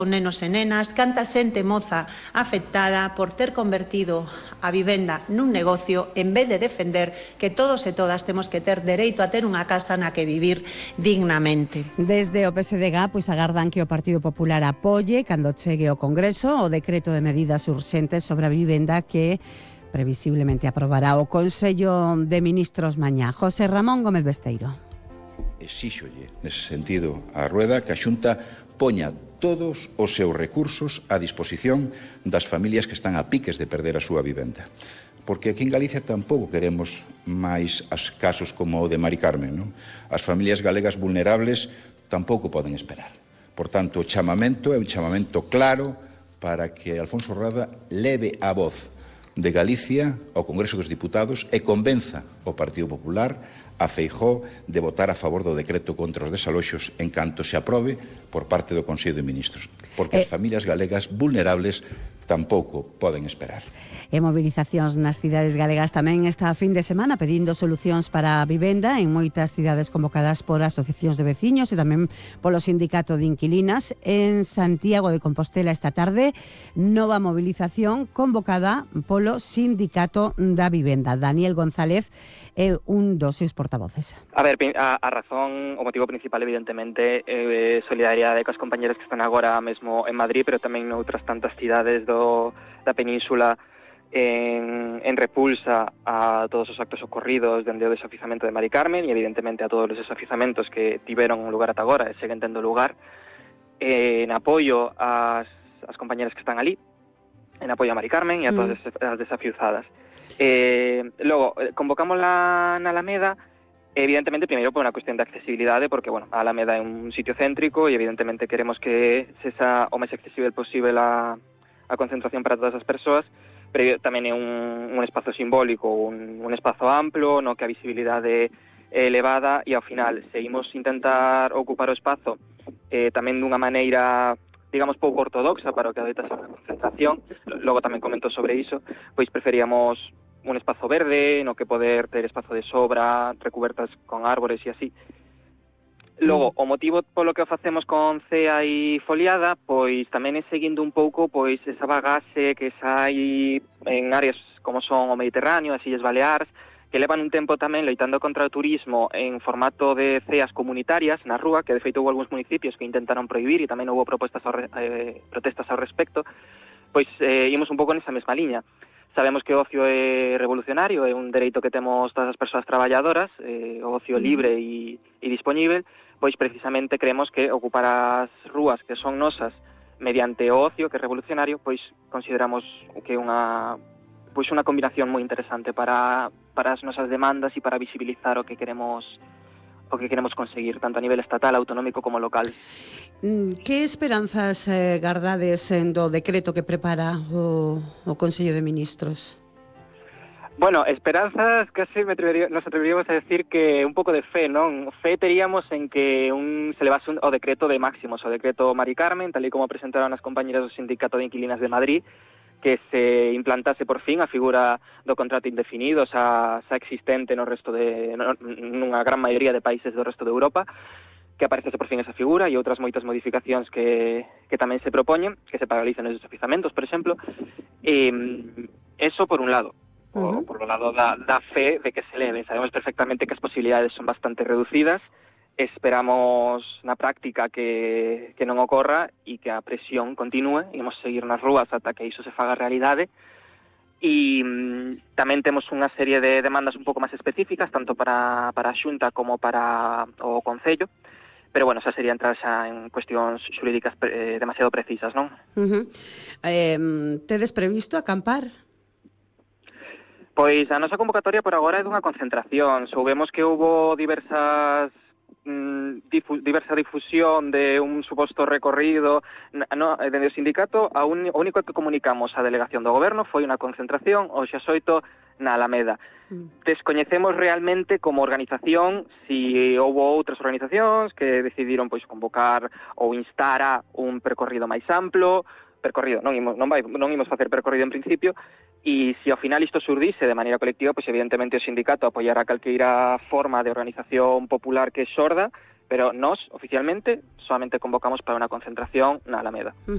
nenos e nenas, canta xente moza afectada por ter convertido a vivenda nun negocio en vez de defender que todos e todas temos que ter dereito a ter unha casa na que vivir dignamente. Desde o PSDG agardan que o Partido Popular apoie cando chegue ao Congreso o decreto de medidas urxentes sobre a vivenda que previsiblemente aprobará o Consello de Ministros mañá. José Ramón Gómez Besteiro. Exíxolle, nese sentido, a Rueda que a Xunta poña todos os seus recursos a disposición das familias que están a piques de perder a súa vivenda. Porque aquí en Galicia tampouco queremos máis casos como o de Mari Carmen, non? As familias galegas vulnerables tampouco poden esperar. Por tanto, o chamamento é un chamamento claro para que Alfonso Rueda leve a voz de Galicia ao Congreso dos Diputados e convenza o Partido Popular a Feijóo de votar a favor do decreto contra os desaloxos en canto se aprobe por parte do Consello de Ministros, porque as familias galegas vulnerables tampouco poden esperar. E mobilizacións nas cidades galegas tamén esta fin de semana pedindo solucións para a vivenda en moitas cidades convocadas por asociacións de veciños e tamén polo Sindicato de Inquilinas. En Santiago de Compostela esta tarde, nova mobilización convocada polo Sindicato da Vivenda. Daniel González é un dos seus portavoces. A ver, a razón, o motivo principal evidentemente é solidariedade cos compañeros que están agora mesmo en Madrid, pero tamén noutras tantas cidades da península en repulsa a todos os actos ocorridos dende o desafizamento de Mari Carmen e evidentemente a todos os desafizamentos que tiveron lugar ata agora e seguen tendo lugar, en apoio ás compañeras que están ali, en apoio a Mari Carmen e a todas as desafiuzadas. Logo, convocamos na Alameda, evidentemente, primeiro por unha cuestión de accesibilidade, porque, bueno, a Alameda é un sitio céntrico e evidentemente queremos que sexa o máis accesible posible a concentración para todas as persoas, pero tamén é un espazo simbólico, un espazo amplo, no que a visibilidade é elevada e ao final, se imos intentar ocupar o espazo tamén dunha maneira, digamos, pouco ortodoxa para o que adoita ser unha concentración, logo tamén comento sobre iso, pois preferíamos un espazo verde, no que poder ter espazo de sobra, recubertas con árbores e así. Logo, o motivo polo que o facemos con cea e foliada, pois tamén é seguindo un pouco pois esa bagaxe que sai en áreas como son o Mediterráneo, as Illas Baleares, que levan un tempo tamén loitando contra o turismo en formato de ceas comunitarias na rúa, que de feito houve algúns municipios que intentaron prohibir e tamén houve protestas ao respecto, pois imos un pouco nesa mesma liña. Sabemos que o ocio é revolucionario, é un dereito que temos todas as persoas traballadoras, o ocio libre e dispoñível, pois precisamente creemos que ocupar as rúas que son nosas mediante o ocio, que é revolucionario, pois consideramos que é unha combinación moi interesante para as nosas demandas e para visibilizar o que queremos conseguir, tanto a nivel estatal, autonómico como local. Que esperanzas gardades do decreto que prepara o Consello de Ministros? Bueno, esperanzas case nos atreveríamos a decir que un pouco de fe, non? Fe teríamos en que se levase o decreto de máximos, o decreto Mari Carmen, tal e como presentaron as compañeras do Sindicato de Inquilinas de Madrid, que se implantase por fin a figura do contrato indefinido, xa existente nunha gran maioría de países do resto de Europa, que aparecese por fin esa figura e outras moitas modificacións que tamén se propoñen, que se paralicen os desafizamentos, por exemplo. Eso por un lado. Por lo lado da fe de que se leve. Sabemos perfectamente que as posibilidades son bastante reducidas, esperamos na práctica que non ocorra e que a presión continúe, imos seguir nas rúas ata que iso se faga realidade. E tamén temos unha serie de demandas un pouco máis específicas, tanto para a Xunta como para o Concello, pero bueno, xa sería entrar xa en cuestións xurídicas demasiado precisas, non? Tedes previsto acampar? Pois a nosa convocatoria por agora é dunha concentración. Soubemos que houbo diversa difusión de un suposto recorrido dende o sindicato. O único que comunicamos á delegación do goberno foi unha concentración o xa 8 na Alameda. Descoñecemos realmente como organización si houve outras organizacións que decidiron pois convocar ou instar a un percorrido máis amplo. Non imos facer percorrido en principio, e se ao final isto surdise de maneira colectiva, pois evidentemente o sindicato apoiará calqueira forma de organización popular que xorda, pero nós, oficialmente, solamente convocamos para unha concentración na Alameda.